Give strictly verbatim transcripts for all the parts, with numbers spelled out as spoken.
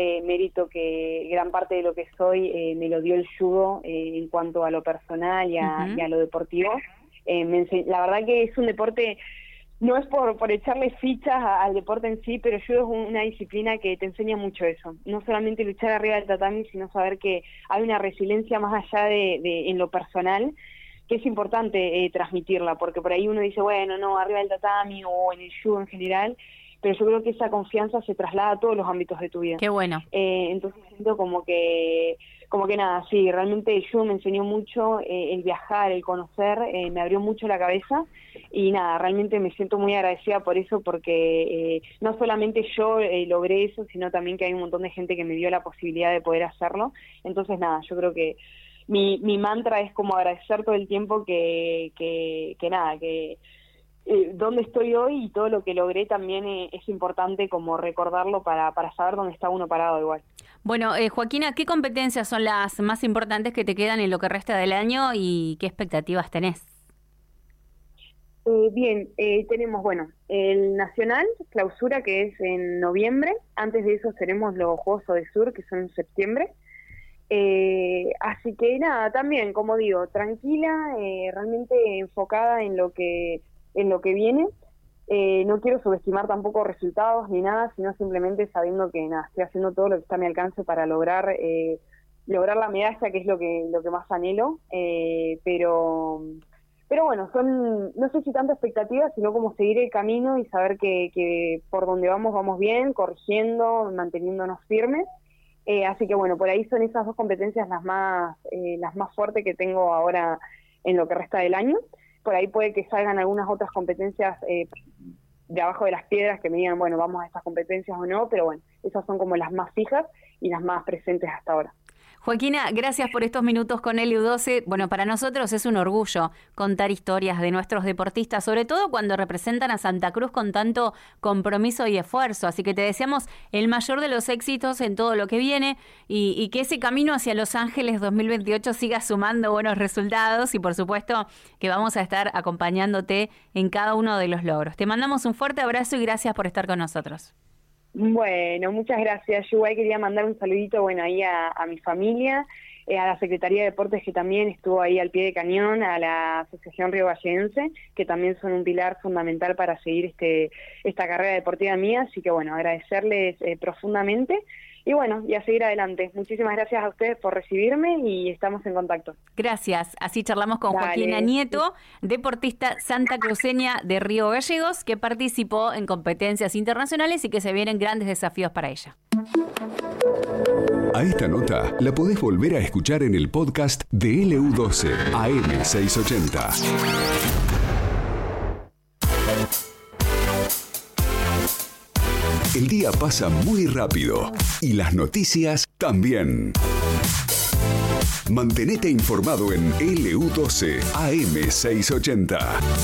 eh, mérito que gran parte de lo que soy eh, me lo dio el judo eh, en cuanto a lo personal y a, uh-huh. y a lo deportivo. Eh, me ense- la verdad que es un deporte, no es por, por echarle fichas a, al deporte en sí, pero judo es una disciplina que te enseña mucho eso. No solamente luchar arriba del tatami, sino saber que hay una resiliencia más allá de, de en lo personal, que es importante eh, transmitirla, porque por ahí uno dice, bueno, no, arriba del tatami o en el judo en general, pero yo creo que esa confianza se traslada a todos los ámbitos de tu vida. Qué bueno. Eh, entonces siento como que, como que nada, sí, realmente el judo me enseñó mucho, eh, el viajar, el conocer, eh, me abrió mucho la cabeza, y nada, realmente me siento muy agradecida por eso, porque eh, no solamente yo eh, logré eso, sino también que hay un montón de gente que me dio la posibilidad de poder hacerlo. Entonces nada, yo creo que mi, mi mantra es como agradecer todo el tiempo que, que, que nada, que Eh, dónde estoy hoy y todo lo que logré también eh, es importante como recordarlo para, para saber dónde está uno parado igual. Bueno, eh, Joaquina, ¿qué competencias son las más importantes que te quedan en lo que resta del año y qué expectativas tenés? Eh, bien, eh, tenemos, bueno, el Nacional, clausura, que es en noviembre. Antes de eso tenemos los Juegos Odesur, que son en septiembre. Eh, así que nada, también, como digo, tranquila, eh, realmente enfocada en lo que en lo que viene. Eh, no quiero subestimar tampoco resultados ni nada, sino simplemente sabiendo que nada, estoy haciendo todo lo que está a mi alcance para lograr eh, lograr la medalla, que es lo que lo que más anhelo, eh, pero pero bueno, son, no sé si tanta expectativa, sino como seguir el camino y saber que, que por donde vamos, vamos bien, corrigiendo, manteniéndonos firmes. Eh, así que bueno, por ahí son esas dos competencias las más eh, las más fuertes que tengo ahora en lo que resta del año. Por ahí puede que salgan algunas otras competencias eh, de abajo de las piedras que me digan, bueno, vamos a estas competencias o no, pero bueno, esas son como las más fijas y las más presentes hasta ahora. Joaquina, gracias por estos minutos con L U doce. Bueno, para nosotros es un orgullo contar historias de nuestros deportistas, sobre todo cuando representan a Santa Cruz con tanto compromiso y esfuerzo. Así que te deseamos el mayor de los éxitos en todo lo que viene y, y que ese camino hacia Los Ángeles dos mil veintiocho siga sumando buenos resultados y por supuesto que vamos a estar acompañándote en cada uno de los logros. Te mandamos un fuerte abrazo y gracias por estar con nosotros. Bueno, muchas gracias. Yo igual quería mandar un saludito, bueno, ahí a, a mi familia, eh, a la Secretaría de Deportes que también estuvo ahí al pie de cañón, a la Asociación Río Vallense, que también son un pilar fundamental para seguir este esta carrera deportiva mía, así que bueno, agradecerles eh, profundamente. Y bueno, y a seguir adelante. Muchísimas gracias a ustedes por recibirme y estamos en contacto. Gracias. Así charlamos con Dale. Joaquina Nieto, deportista santacruceña de Río Gallegos, que participó en competencias internacionales y que se vienen grandes desafíos para ella. A esta nota la podés volver a escuchar en el podcast de L U doce A M seiscientos ochenta. El día pasa muy rápido y las noticias también. Mantenete informado en L U doce A M seiscientos ochenta.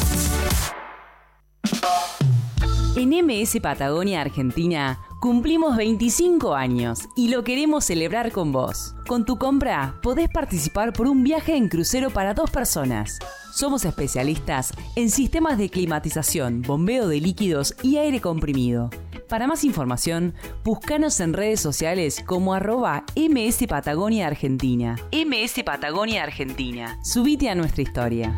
En M S Patagonia Argentina cumplimos veinticinco años y lo queremos celebrar con vos. Con tu compra podés participar por un viaje en crucero para dos personas. Somos especialistas en sistemas de climatización, bombeo de líquidos y aire comprimido. Para más información, búscanos en redes sociales como arroba M S Patagonia Argentina. M S Patagonia Argentina. Subite a nuestra historia.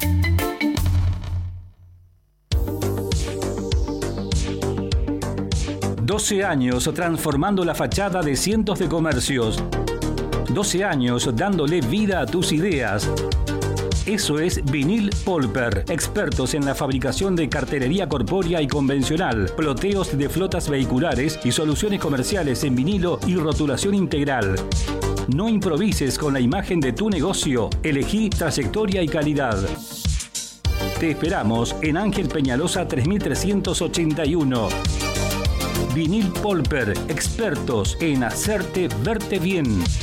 doce años transformando la fachada de cientos de comercios. doce años dándole vida a tus ideas. Eso es Vinil Polper, expertos en la fabricación de cartelería corpórea y convencional, ploteos de flotas vehiculares y soluciones comerciales en vinilo y rotulación integral. No improvises con la imagen de tu negocio, elegí trayectoria y calidad. Te esperamos en Ángel Peñalosa tres mil trescientos ochenta y uno. Vinil Polper, expertos en hacerte verte bien.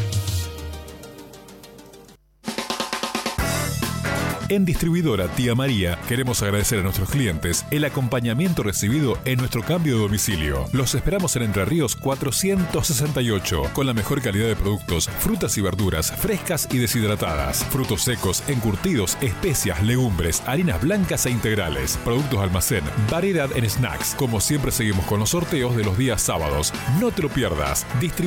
En Distribuidora Tía María queremos agradecer a nuestros clientes el acompañamiento recibido en nuestro cambio de domicilio. Los esperamos en Entre Ríos cuatrocientos sesenta y ocho con la mejor calidad de productos, frutas y verduras frescas y deshidratadas, frutos secos, encurtidos, especias, legumbres, harinas blancas e integrales, productos almacén, variedad en snacks. Como siempre seguimos con los sorteos de los días sábados. No te lo pierdas. Distribuidora